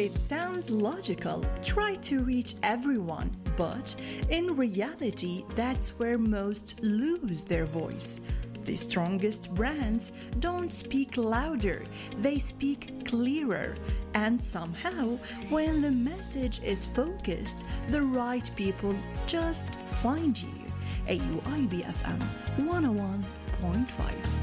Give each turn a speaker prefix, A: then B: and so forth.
A: It sounds logical, try to reach everyone, but in reality, that's where most lose their voice. The strongest brands don't speak louder, they speak clearer. And somehow, when the message is focused, the right people just find you. AUIB FM 101.5.